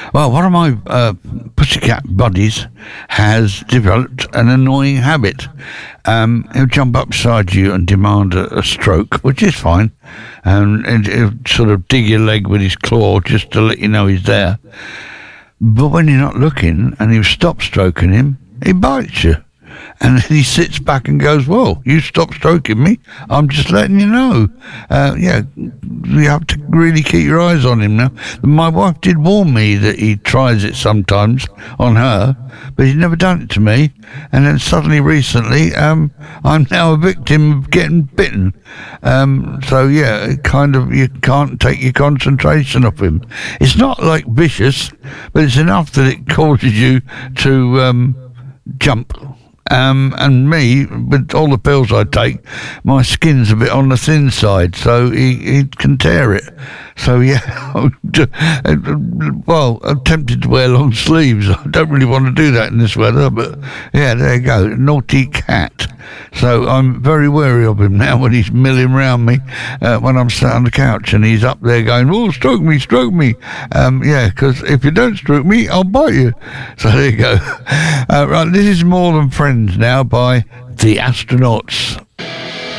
Well, one of my pussycat buddies has developed an annoying habit. He'll jump up beside you and demand a stroke, which is fine. And he'll sort of dig your leg with his claw just to let you know he's there. But when you're not looking and you stop stroking him, he bites you. And then he sits back and goes, well, you stop stroking me. I'm just letting you know. You have to really keep your eyes on him now. My wife did warn me that he tries it sometimes on her, but he's never done it to me. And then suddenly, recently, I'm now a victim of getting bitten. You can't take your concentration off him. It's not like vicious, but it's enough that it causes you to jump. And me, with all the pills I take, my skin's a bit on the thin side, so he can tear it. So, I'm tempted to wear long sleeves. I don't really want to do that in this weather, but, there you go, naughty cat. So I'm very wary of him now when he's milling round me when I'm sat on the couch and he's up there going, oh, stroke me. Because if you don't stroke me, I'll bite you. So there you go. Right, this is More Than Friends now by The Astronauts.